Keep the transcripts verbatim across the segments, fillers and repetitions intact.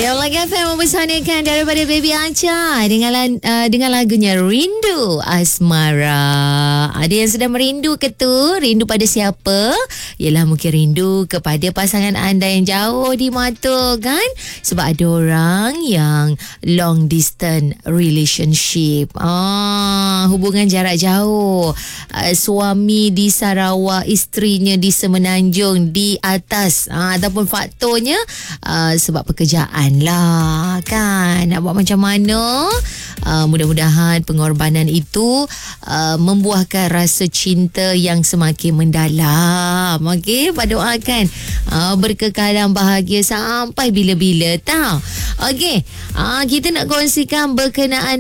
Yang lagi F M mempersanakan daripada Baby Acha dengan uh, dengan lagunya Rindu Asmara. Ada yang sedang merindu ke tu? Rindu pada siapa? Yalah mungkin rindu kepada pasangan anda yang jauh di mata kan? Sebab ada orang yang long distance relationship. Ah, hubungan jarak jauh. Uh, suami di Sarawak, isterinya di Semenanjung di atas. Ah, ataupun faktornya uh, sebab pekerjaan lah kan. Nak buat macam mana? Uh, mudah-mudahan pengorbanan itu uh, membuahkan rasa cinta yang semakin mendalam. Okey, berdoakan uh, berkekalan bahagia sampai bila-bila tau. Okey, uh, kita nak kongsikan berkenaan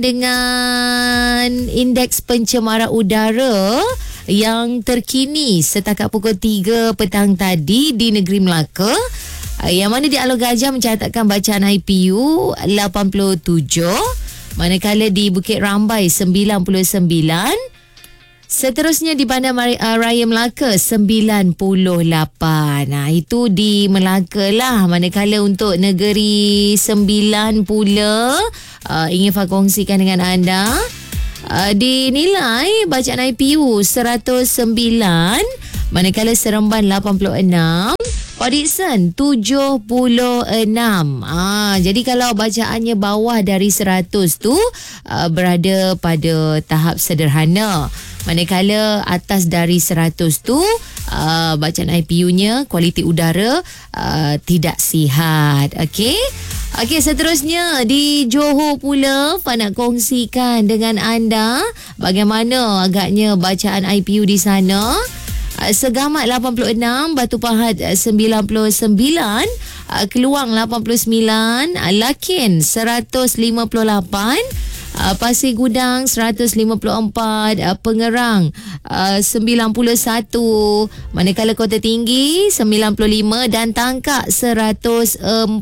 dengan indeks pencemaran udara yang terkini setakat pukul tiga petang tadi di negeri Melaka, yang mana di Alor Gajah mencatatkan bacaan I P U lapan puluh tujuh, manakala di Bukit Rambai sembilan puluh sembilan, seterusnya di Bandar Raya Melaka sembilan puluh lapan. Nah, itu di Melaka lah. Manakala untuk Negeri Sembilan pula uh, ingin kongsikan dengan anda, uh, dinilai bacaan I P U seratus sembilan, manakala Seremban lapan puluh enam, Port Dickson tujuh puluh enam. Ah, jadi kalau bacaannya bawah dari seratus tu uh, berada pada tahap sederhana. Manakala atas dari seratus tu uh, bacaan I P U-nya kualiti udara uh, tidak sihat. Okey. Okey, seterusnya di Johor pula, Pak nak kongsikan dengan anda bagaimana agaknya bacaan I P U di sana. Segamat lapan puluh enam, Batu Pahat sembilan puluh sembilan, Keluang lapan puluh sembilan, Lakin seratus lima puluh lapan, Pasir Gudang seratus lima puluh empat, Pengerang sembilan puluh satu, manakala Kota Tinggi sembilan puluh lima dan Tangkak seratus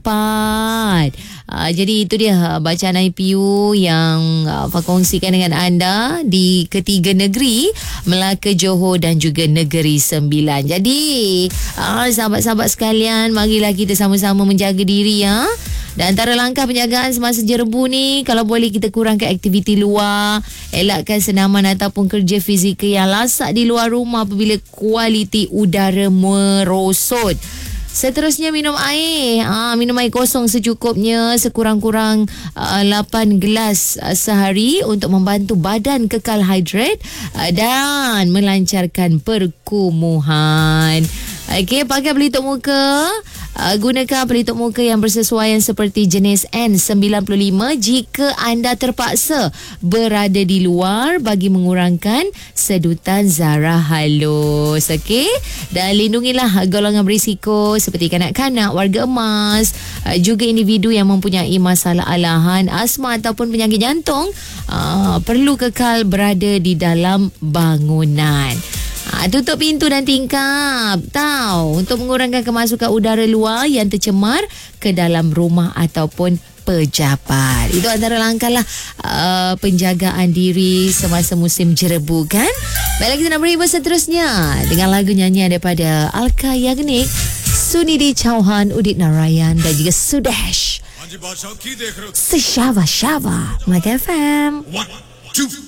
empat. Uh, jadi itu dia bacaan I P U yang uh, Pak kongsikan dengan anda di ketiga negeri, Melaka, Johor dan juga Negeri Sembilan. Jadi uh, sahabat-sahabat sekalian, marilah kita sama-sama menjaga diri ya. Dan antara langkah penjagaan semasa jerebu ni, kalau boleh kita kurangkan aktiviti luar, elakkan senaman ataupun kerja fizikal yang lasak di luar rumah apabila kualiti udara merosot. Seterusnya minum air. Ha, minum air kosong secukupnya, sekurang-kurang uh, lapan gelas uh, sehari untuk membantu badan kekal hidrat uh, dan melancarkan perkumuhan. Okey, pakai pelitup muka. Uh, gunakan pelitup muka yang bersesuaian seperti jenis N sembilan puluh lima jika anda terpaksa berada di luar bagi mengurangkan sedutan zarah halus. Okey, dan lindungilah golongan berisiko seperti kanak-kanak, warga emas, uh, juga individu yang mempunyai masalah alahan, asma ataupun penyakit jantung uh, perlu kekal berada di dalam bangunan. Ha, tutup pintu dan tingkap tahu untuk mengurangkan kemasukan udara luar yang tercemar ke dalam rumah ataupun pejabat. Itu antara langkah lah uh, penjagaan diri semasa musim jerebu kan. Baiklah, kita nak berhibur seterusnya dengan lagu nyanyian daripada Alka Yagnik, Sunidi Chauhan, Udit Narayan dan juga Sudesh. Seshava Shava Mega F M. One, two,